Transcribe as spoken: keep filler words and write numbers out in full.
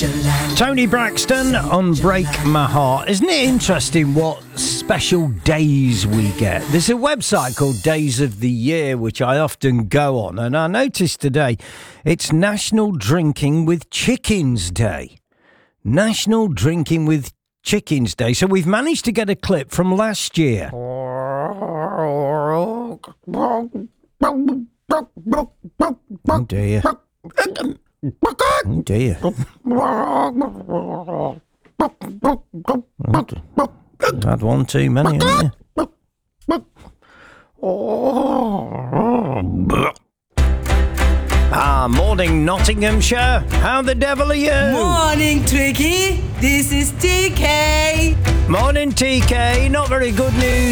Tony Braxton on Break My Heart. Isn't it interesting what special days we get? There's a website called Days of the Year, which I often go on, and I noticed today it's National Drinking with Chickens Day. National Drinking with Chickens Day. So we've managed to get a clip from last year. Oh dear. Oh dear. Had one too many, haven't you? Ah, morning Nottinghamshire. How the devil are you? Morning, Tricky. This is T K. Morning T K. Not very good news.